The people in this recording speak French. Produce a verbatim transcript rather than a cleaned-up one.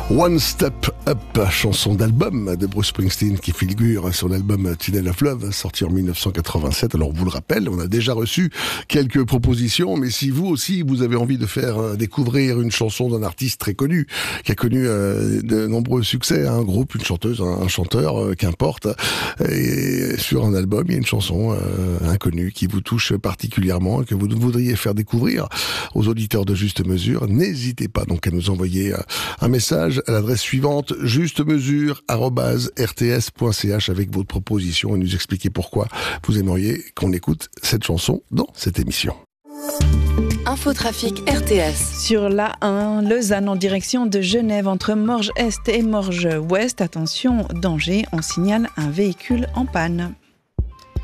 One Step Up, chanson d'album de Bruce Springsteen qui figure sur l'album Tunnel of Love, sorti en dix-neuf cent quatre-vingt-sept. Alors, on vous le rappelle, on a déjà reçu quelques propositions, mais si vous aussi, vous avez envie de faire euh, découvrir une chanson d'un artiste très connu, qui a connu euh, de nombreux succès, un groupe, une chanteuse, un, un chanteur, euh, qu'importe, et sur un album, il y a une chanson euh, inconnue qui vous touche particulièrement et que vous voudriez faire découvrir aux auditeurs de Juste Mesure, n'hésitez pas donc à nous envoyer euh, un message à l'adresse suivante, justemesure arobase r t s point c h, avec votre proposition et nous expliquer pourquoi vous aimeriez qu'on écoute cette chanson dans cette émission. Infotrafic R T S. Sur l'A un, Lausanne en direction de Genève entre Morges Est et Morges Ouest. Attention, danger, on signale un véhicule en panne.